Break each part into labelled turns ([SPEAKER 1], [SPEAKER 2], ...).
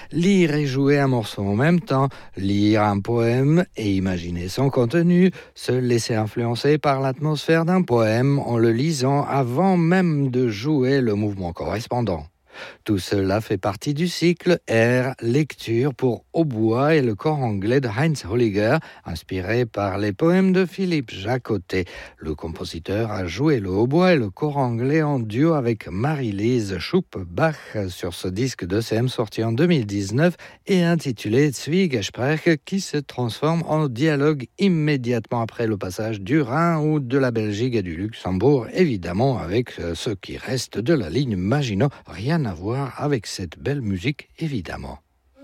[SPEAKER 1] Lire et jouer un morceau en même temps, lire un poème et imaginer son contenu, se laisser influencer par l'atmosphère d'un poème en le lisant avant même de jouer le mouvement correspondant. Tout cela fait partie du cycle Air Lecture pour hautbois et le cor anglais de Heinz Holliger, inspiré par les poèmes de Philippe Jacotet. Le compositeur a joué le hautbois et le cor anglais en duo avec Marie-Lise Schupp-Bach sur ce disque d'ECM sorti en 2019 et intitulé Zwiegespräch, qui se transforme en dialogue immédiatement après le passage du Rhin ou de la Belgique et du Luxembourg, évidemment avec ce qui reste de la ligne Maginot. Rien à voir avec cette belle musique, évidemment.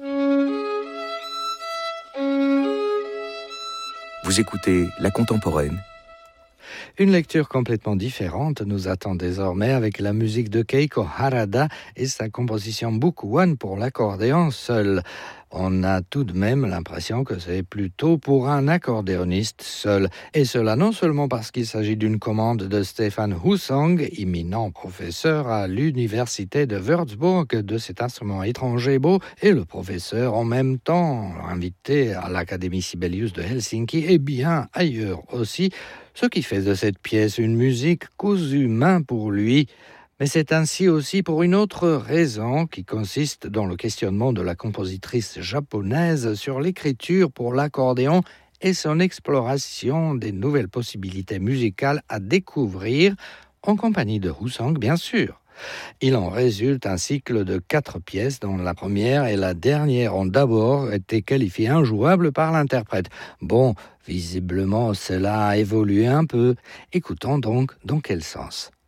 [SPEAKER 2] Vous écoutez La Contemporaine.
[SPEAKER 1] Une lecture complètement différente nous attend désormais avec la musique de Keiko Harada et sa composition Book One pour l'accordéon seul. On a tout de même l'impression que c'est plutôt pour un accordéoniste seul. Et cela non seulement parce qu'il s'agit d'une commande de Stefan Husong, éminent professeur à l'université de Würzburg de cet instrument étranger beau, et le professeur en même temps invité à l'Académie Sibelius de Helsinki et bien ailleurs aussi, ce qui fait de cette pièce une musique cousue main pour lui. Mais c'est ainsi aussi pour une autre raison qui consiste dans le questionnement de la compositrice japonaise sur l'écriture pour l'accordéon et son exploration des nouvelles possibilités musicales à découvrir, en compagnie de Husong bien sûr. Il en résulte un cycle de 4 pièces dont la première et la dernière ont d'abord été qualifiées injouables par l'interprète. Bon, visiblement cela a évolué un peu. Écoutons donc dans quel sens.